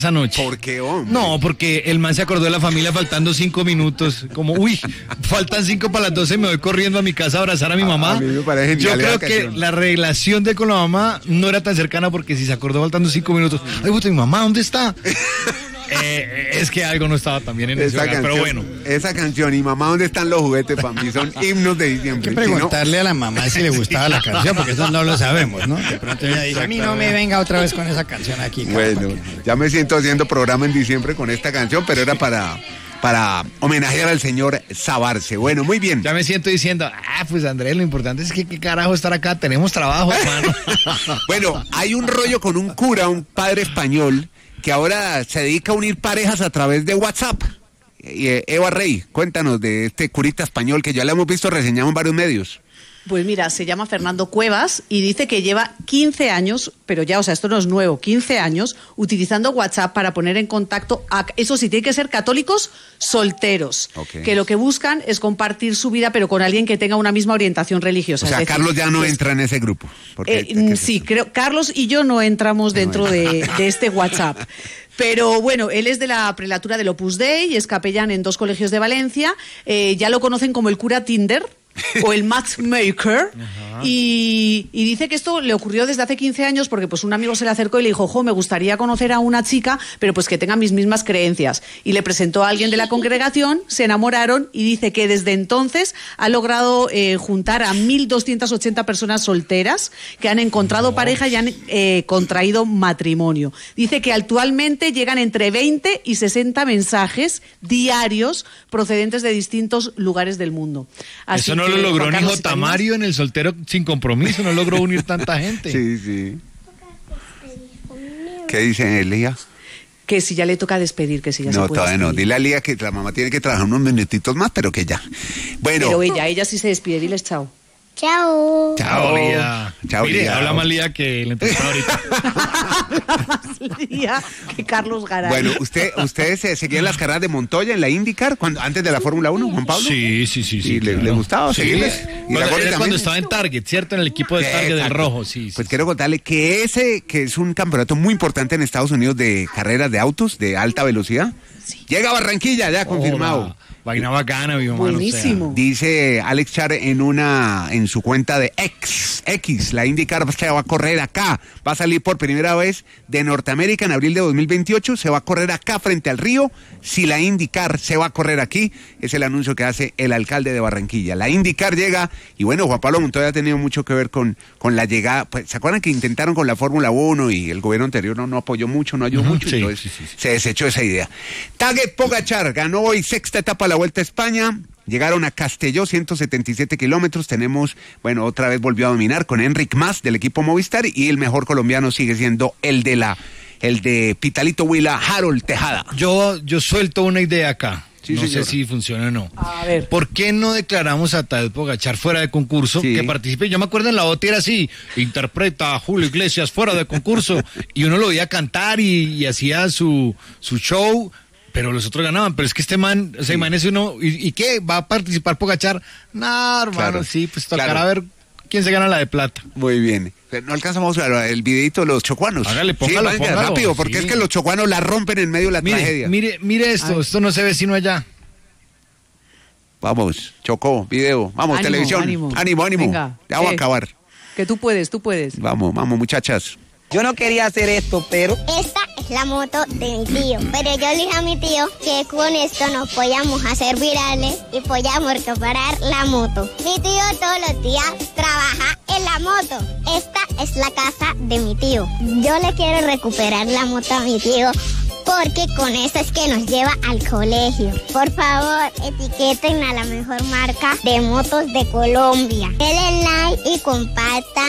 esa noche. ¿Por qué, hombre? No, porque el man se acordó de la familia faltando 5 minutos. Como, faltan 5 para las 12, me voy corriendo a mi casa a abrazar a mi mamá. A mí me parece genial. Yo creo que la relación de con la mamá no era tan cercana porque si se acordó faltando 5 minutos, ay, mi mamá, ¿dónde está? Es que algo no estaba tan bien en ese hogar, pero bueno. Esa canción y mamá, ¿dónde están los juguetes? Para mí son himnos de diciembre. Hay que preguntarle a la mamá si le gustaba la canción, porque eso no lo sabemos, ¿no? De pronto ella dice, a mí no me venga otra vez con esa canción aquí. Bueno, ya me siento haciendo programa en diciembre con esta canción, pero era para homenajear al señor Sabarce. Bueno, muy bien. Ya me siento diciendo, pues Andrés, lo importante es que qué carajo estar acá, tenemos trabajo, hermano. Bueno, hay un rollo con un cura, un padre español, que ahora se dedica a unir parejas a través de WhatsApp. Eva Rey, cuéntanos de este curita español que ya lo hemos visto reseñado en varios medios. Pues mira, se llama Fernando Cuevas y dice que lleva 15 años, pero ya, o sea, esto no es nuevo, 15 años utilizando WhatsApp para poner en contacto a, eso sí, tiene que ser católicos solteros, que lo que buscan es compartir su vida, pero con alguien que tenga una misma orientación religiosa. O sea, es decir, Carlos ya no entra en ese grupo. Sí, creo, Carlos y yo no entramos dentro de este WhatsApp. Pero bueno, él es de la prelatura del Opus Dei, es capellán en 2 colegios de Valencia, ya lo conocen como el cura Tinder o el matchmaker. Y dice que esto le ocurrió desde hace 15 años porque pues un amigo se le acercó y le dijo, me gustaría conocer a una chica, pero pues que tenga mis mismas creencias. Y le presentó a alguien de la congregación, se enamoraron y dice que desde entonces ha logrado juntar a 1.280 personas solteras que han encontrado pareja y han contraído matrimonio. Dice que actualmente llegan entre 20 y 60 mensajes diarios procedentes de distintos lugares del mundo. Así eso no lo logró ni J. Mario en El Soltero Sin Compromiso, no logró unir tanta gente. Sí. ¿Qué dice Lía? Que si ya le toca despedir, que si ya se puede despedir. No, todavía no. Dile a Lía que la mamá tiene que trabajar unos minutitos más, pero que ya. Bueno. Pero ella sí se despide, diles chao. Chao. Chao, Lía. Chao, Mire, Lía. habla más Lía que el entrevistado ahorita. Lía que Carlos Garay. Bueno, ¿ustedes seguían las carreras de Montoya en la IndyCar antes de la Fórmula 1, Juan Pablo? Sí. ¿Y le gustaba seguirles? Sí. Cuando estaba en Target, ¿cierto? En el equipo de Target del Rojo, sí. Pues quiero contarle que que es un campeonato muy importante en Estados Unidos de carreras de autos de alta velocidad. Sí. Llega a Barranquilla, ya confirmado. Vaina bacana, mi hermano. Buenísimo. O sea, dice Alex Char en su cuenta de X, la IndyCar se va a correr acá, va a salir por primera vez de Norteamérica en abril de 2028, se va a correr acá frente al río, si la IndyCar se va a correr aquí, es el anuncio que hace el alcalde de Barranquilla. La IndyCar llega, y bueno, Juan Pablo Montoya ha tenido mucho que ver con la llegada, pues, ¿se acuerdan que intentaron con la Fórmula 1 y el gobierno anterior no apoyó mucho, no ayudó mucho? Entonces se desechó esa idea. Tadej Pogačar ganó hoy 6ª etapa de la Vuelta a España. Llegaron a Castelló, 177 kilómetros. Tenemos, otra vez volvió a dominar con Enric Mas del equipo Movistar y el mejor colombiano sigue siendo el de Pitalito Huila, Harold Tejada. Yo suelto una idea acá. Sí, no señor. sé si funciona o no. A ver. ¿Por qué no declaramos a Tadej Pogačar fuera de concurso? Sí. Que participe. Yo me acuerdo en la OTI era así, interpreta a Julio Iglesias fuera de concurso y uno lo veía cantar y hacía su show. Pero los otros ganaban, pero es que este man, o sea, imagínese uno, ¿y qué? ¿Va a participar Pogačar? No, hermano, Claro, sí, pues tocará ver quién se gana la de plata. Muy bien. No alcanzamos a ver el videito de los chocuanos. Hágale, póngalo, sí, póngalo. rápido, porque es que los chocuanos la rompen en medio de la tragedia. Mire esto no se ve sino allá. Vamos, Chocó, video, vamos, Ánimo, televisión. ánimo. Ánimo. Venga, Ya vamos a acabar. Que tú puedes. Vamos, muchachas. Yo no quería hacer esto, pero... Esta es la moto de mi tío, pero yo le dije a mi tío que con esto nos podíamos hacer virales y podíamos recuperar la moto. Mi tío todos los días trabaja en la moto. Esta es la casa de mi tío. Yo le quiero recuperar la moto a mi tío porque con eso es que nos lleva al colegio. Por favor, etiqueten a la mejor marca de motos de Colombia. Denle like y compartan